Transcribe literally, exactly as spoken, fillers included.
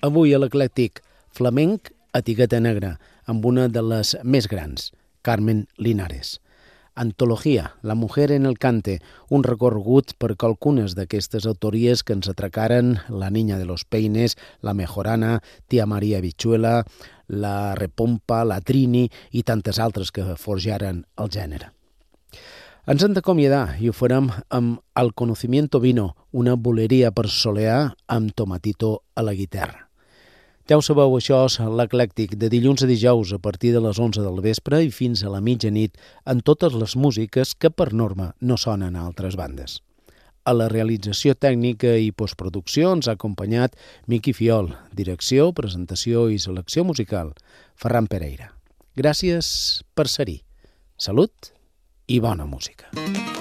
Avui a l'Eclèctic, flamenc, etiqueta negra, amb una de les més grans, Carmen Linares. Antologia, La mujer en el cante, un recorregut per qualcunes d'aquestes autories que ens atracaren La niña de los peines, La mejorana, Tia Maria Bichuela, La repompa, La trini i tantes altres que forjaren el gènere. Ens hem d'acomiadar i ho farem amb Al conocimiento vino, una boleria per solear amb Tomatito a la guitarra. Ja ho sabeu, això és l'Eclèctic, de dilluns a dijous a partir de les onze del vespre i fins a la mitjanit, amb totes les músiques que per norma no sonen a altres bandes. A la realització tècnica i postproducció ens ha acompanyat Miqui Fiol, direcció, presentació i selecció musical, Ferran Pereira. Gràcies per ser-hi. Salut i bona música.